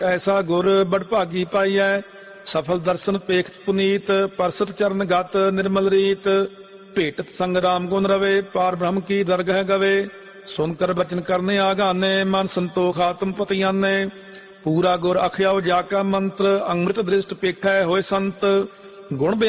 ਐਸਾ ਗੁਰ ਬੜਭਾਗੀ ਪਾਈਐ, ਸਫਲ ਦਰਸ਼ਨ ਪੇਖਤ ਪੁਨੀਤ, ਪਰਸਤ ਚਰਨ ਗਤ ਨਿਰਮਲ ਰੀਤ, ਭੇਟਤ ਸੰਗ ਰਾਮ ਗੁਣ ਰਵੇ, ਪਾਰ ਬ੍ਰਹਮ ਕੀ ਦਰਗਹਿ ਗਵੇ, ਸੁਨ ਕਰ ਬਚਨ ਕਰਨੇ ਆਗਾਨੇ, ਮਨ ਸੰਤੋਖ ਆਤਮ ਪਤਿਆਨੇ, ਪੂਰਾ ਗੁਰ ਅਖਿਆਉ ਜਾ ਕਾ ਮੰਤਰ, ਅੰਮ੍ਰਿਤ ਦ੍ਰਿਸ਼ਟ ਪੇਖੈ ਹੋਏ ਸੰਤ, ਗੁਣ